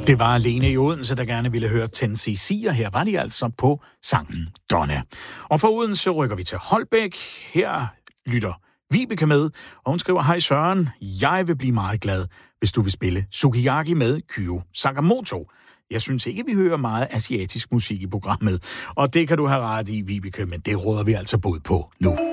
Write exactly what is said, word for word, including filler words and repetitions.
Det var Lene i Odense, der gerne ville høre ti cc, og her var de altså på sangen Donna. Og fra Odense rykker vi til Holbæk. Her lytter Vibeke med, og hun skriver: Hej Søren, jeg vil blive meget glad, hvis du vil spille Sukiyaki med Kyo Sakamoto. Jeg synes ikke, vi hører meget asiatisk musik i programmet, og det kan du have ret i, Vibeke, men det råder vi altså bod på nu.